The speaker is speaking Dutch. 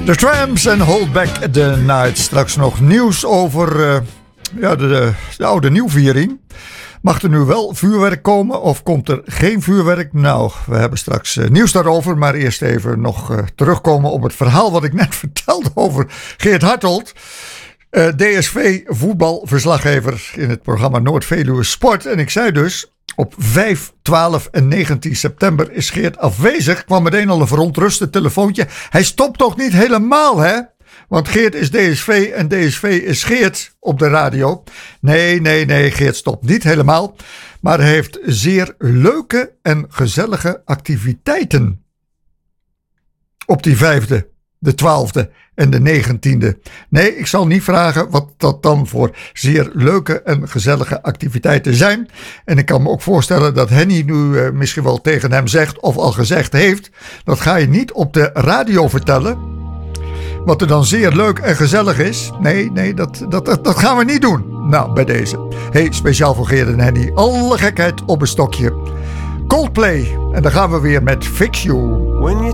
The Tramps en Hold Back the Night. Straks nog nieuws over de oude nieuwviering. Mag er nu wel vuurwerk komen of komt er geen vuurwerk? Nou, we hebben straks nieuws daarover. Maar eerst even nog terugkomen op het verhaal wat ik net vertelde over Geert Hartelt. DSV voetbalverslaggever in het programma Noord-Veluwe Sport. En ik zei dus, op 5, 12 en 19 september is Geert afwezig. Kwam meteen al een verontrustend telefoontje. Hij stopt toch niet helemaal, hè? Want Geert is DSV en DSV is Geert op de radio. Nee, Geert stopt niet helemaal. Maar hij heeft zeer leuke en gezellige activiteiten. Op die 5e, de 12e en de 19e. Nee, ik zal niet vragen wat dat dan voor zeer leuke en gezellige activiteiten zijn. En ik kan me ook voorstellen dat Henny nu misschien wel tegen hem zegt of al gezegd heeft. Dat ga je niet op de radio vertellen. Wat er dan zeer leuk en gezellig is. Nee, dat gaan we niet doen. Nou, bij deze. Hey, speciaal voor Geert en Henny. Alle gekheid op een stokje. Coldplay. En dan gaan we weer met Fix You.